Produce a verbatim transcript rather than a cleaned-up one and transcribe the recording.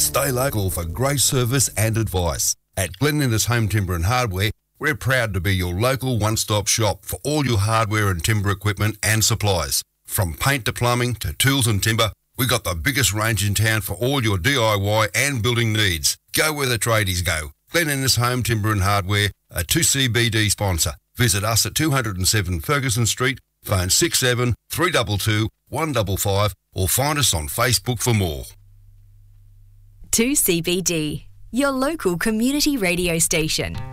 Stay local for great service and advice. At Glen Innes Home Timber and Hardware, we're proud to be your local one-stop shop for all your hardware and timber equipment and supplies. From paint to plumbing to tools and timber, we've got the biggest range in town for all your D I Y and building needs. Go where the tradies go. Glen Innes Home Timber and Hardware, a two C B D sponsor. Visit us at two oh seven Ferguson Street, phone six seven three two two one five five or find us on Facebook for more. two C B D, your local community radio station.